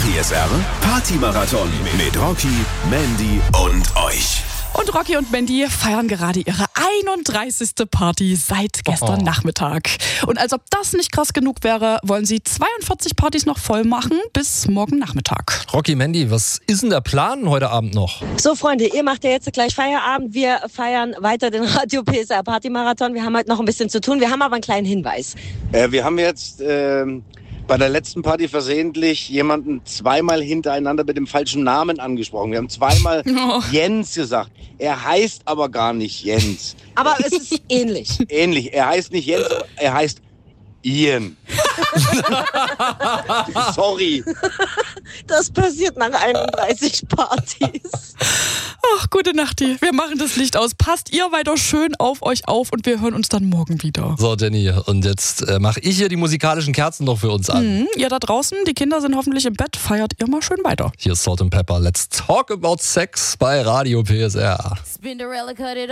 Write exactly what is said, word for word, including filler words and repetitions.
P S R Party-Marathon mit Rocky, Mandy und euch. Und Rocky und Mandy feiern gerade ihre einunddreißigste Party seit gestern Oh. Nachmittag. Und als ob das nicht krass genug wäre, wollen sie zweiundvierzig Partys noch voll machen bis morgen Nachmittag. Rocky, Mandy, was ist denn der Plan heute Abend noch? So Freunde, ihr macht ja jetzt gleich Feierabend. Wir feiern weiter den Radio P S R Party Marathon. Wir haben heute noch ein bisschen zu tun. Wir haben aber einen kleinen Hinweis. Äh, wir haben jetzt ähm, bei der letzten Party versehentlich jemanden zweimal hintereinander mit dem falschen Namen angesprochen. Wir haben zweimal Oh. Jens gesagt. Er heißt aber gar nicht Jens. Aber es ist ähnlich. Ähnlich. Er heißt nicht Jens, er heißt Ian. Sorry. Das passiert nach einunddreißig Partys. Ach, gute Nachti. Wir machen das Licht aus. Passt ihr weiter schön auf euch auf und wir hören uns dann morgen wieder. So, Jenny, und jetzt äh, mache ich hier die musikalischen Kerzen noch für uns an. Mhm, ihr da draußen, die Kinder sind hoffentlich im Bett. Feiert ihr mal schön weiter. Hier ist Salt and Pepper. Let's talk about sex bei Radio P S R. Spinderella cut it